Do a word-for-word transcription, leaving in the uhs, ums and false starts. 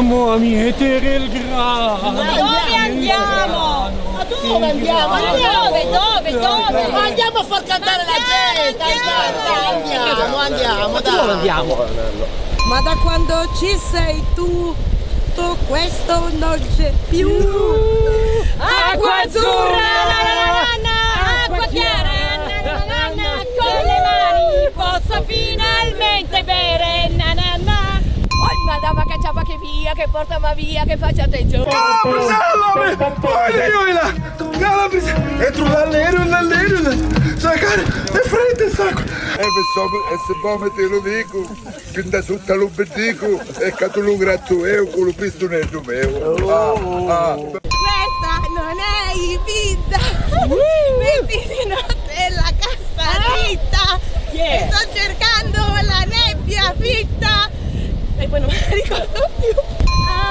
Andiamo a mietere il grano. Ma dove andiamo? Ma dove andiamo? Ma dove, dove, dove? Ma andiamo a far cantare la gente! Andiamo, andiamo, dai! Dove andiamo? Ma da quando ci sei tu, tutto questo non c'è più. Acqua azzurra, la la la la, acqua chiara, na na na na, con le mani posso finalmente bere, na na na. Oh madama che ciapa che via, che porta ma via, che faccia attenzione. Calabrese! Olha, olha! Calabrese! Entra o laleiro, o laleiro! Sai, cara, é frente, saco! É, pessoal, esse bom te lo dico, che da sotto l'obbedico e che tu lo gratto eu con lo pistonetto meu. Ah, ah. Questa non è Ibiza. Vestiti notte la cassa dritta. Yeah. Sto cercando la nebbia fitta. E poi non mi ricordo più.